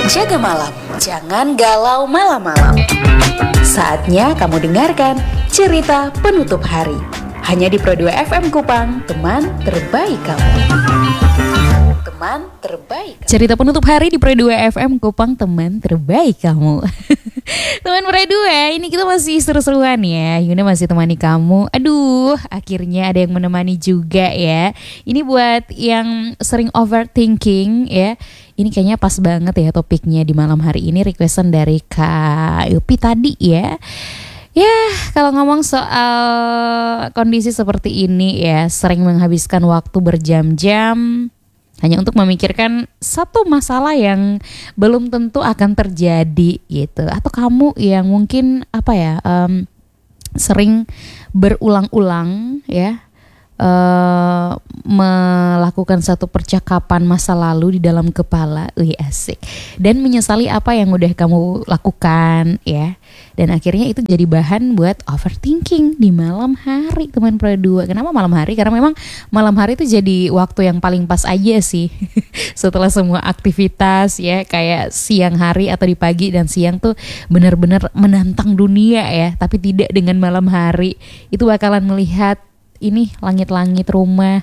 Jaga malam, jangan galau malam-malam. Saatnya kamu dengarkan cerita penutup hari. Hanya di Pro 2 FM Kupang, teman terbaik kamu. Teman terbaik kamu. Cerita penutup hari di Pro 2 FM Kupang, teman terbaik kamu. Teman Pro 2, ini kita masih seru-seruan ya. Yuna masih temani kamu. Aduh, akhirnya ada yang menemani juga ya. Ini buat yang sering overthinking ya. Ini kayaknya pas banget ya topiknya di malam hari ini, requestan dari Kak Yupi tadi ya. Ya, kalau ngomong soal kondisi seperti ini ya, sering menghabiskan waktu berjam-jam hanya untuk memikirkan satu masalah yang belum tentu akan terjadi gitu. Atau kamu yang mungkin sering berulang-ulang ya, melakukan satu percakapan masa lalu di dalam kepala, asik, dan menyesali apa yang udah kamu lakukan ya, dan akhirnya itu jadi bahan buat overthinking di malam hari, teman Pro 2. Kenapa malam hari? Karena memang malam hari itu jadi waktu yang paling pas aja sih setelah semua aktivitas ya, kayak siang hari atau di pagi dan siang tuh benar-benar menantang dunia ya, tapi tidak dengan malam hari. Itu bakalan melihat ini langit-langit rumah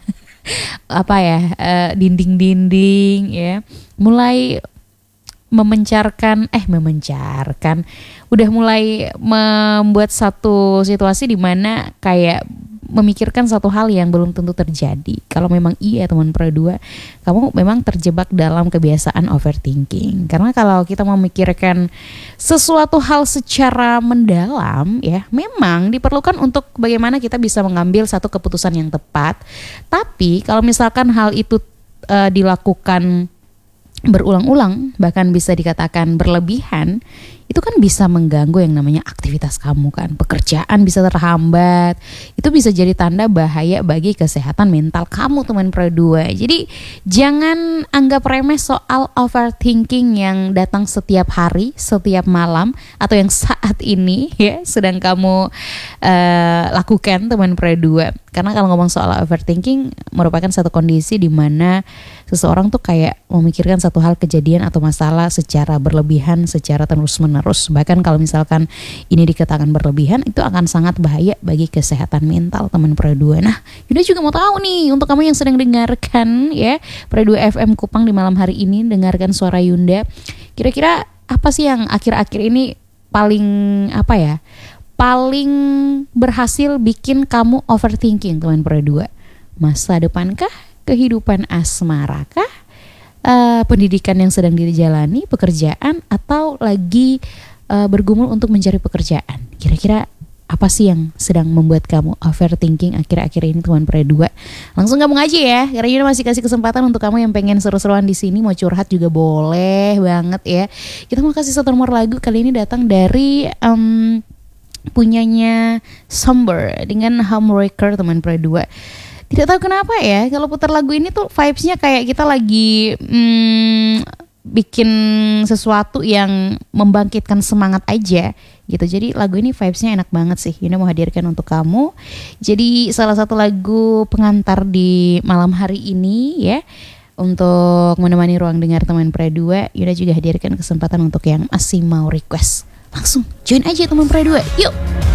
dinding-dinding ya, mulai memencarkan udah mulai membuat satu situasi di mana kayak memikirkan satu hal yang belum tentu terjadi. Kalau memang iya teman Pro 2, kamu memang terjebak dalam kebiasaan overthinking. Karena kalau kita memikirkan sesuatu hal secara mendalam ya, memang diperlukan untuk bagaimana kita bisa mengambil satu keputusan yang tepat. Tapi kalau misalkan hal itu dilakukan berulang-ulang, bahkan bisa dikatakan berlebihan, itu kan bisa mengganggu yang namanya aktivitas kamu kan. Pekerjaan bisa terhambat. Itu bisa jadi tanda bahaya bagi kesehatan mental kamu teman Pro 2. Jadi jangan anggap remeh soal overthinking yang datang setiap hari, setiap malam, atau yang saat ini ya sedang kamu lakukan teman Pro 2. Karena kalau ngomong soal overthinking merupakan satu kondisi di mana seseorang tuh kayak memikirkan satu hal kejadian atau masalah secara berlebihan, secara terus-menerus. Bahkan kalau misalkan ini dikatakan berlebihan, itu akan sangat bahaya bagi kesehatan mental teman Pro 2. Nah, Yunda juga mau tahu nih, untuk kamu yang sedang dengarkan ya Pro 2 FM Kupang di malam hari ini, dengarkan suara Yunda. Kira-kira apa sih yang akhir-akhir ini paling berhasil bikin kamu overthinking teman Pro 2? Masa depankah? Kehidupan asmarakah? Pendidikan yang sedang dijalani, pekerjaan, atau lagi bergumul untuk mencari pekerjaan? Kira-kira apa sih yang sedang membuat kamu overthinking akhir-akhir ini teman Pro 2? Langsung gabung aja ya, karena Yuna masih kasih kesempatan untuk kamu yang pengen seru-seruan di sini, mau curhat juga boleh banget ya. Kita mau kasih satu nomor lagu, kali ini datang dari punyanya Somber dengan Homewrecker teman Pro 2. Tidak tahu kenapa ya, kalau putar lagu ini tuh vibes-nya kayak kita lagi bikin sesuatu yang membangkitkan semangat aja gitu. Jadi lagu ini vibes-nya enak banget sih. Yuna mau hadirkan untuk kamu. Jadi salah satu lagu pengantar di malam hari ini ya, untuk menemani ruang dengar teman Pro 2. Yuna juga hadirkan kesempatan untuk yang masih mau request. Langsung join aja teman Pro 2. Yuk.